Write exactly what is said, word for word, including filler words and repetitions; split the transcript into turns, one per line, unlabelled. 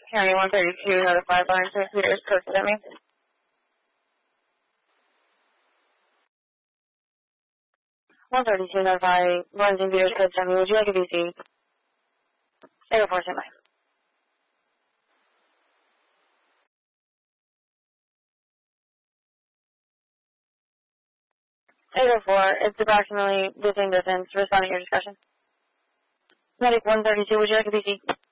County one thirty-two, notified line Saint Peter's, code to me. one thirty-two, notify line Saint Peter's, code to me. Would you like a V C? eight oh four, Saint Mike. eight oh four, it's approximately the same distance. Responding to your discussion. Medic one thirty-two, would you like a V C?